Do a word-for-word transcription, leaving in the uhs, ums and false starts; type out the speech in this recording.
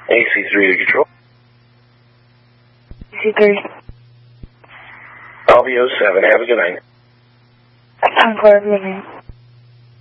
A C three to control. A C three. I'll be oh seven. Have a good night. Encore, good night.